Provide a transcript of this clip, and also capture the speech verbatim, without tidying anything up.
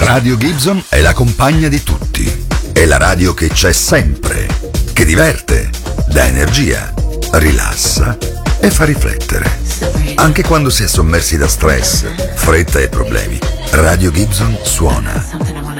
Radio Gibson è la compagna di tutti. È la radio che c'è sempre, che diverte, dà energia, rilassa e fa riflettere. Anche quando si è sommersi da stress, fretta e problemi, Radio Gibson suona.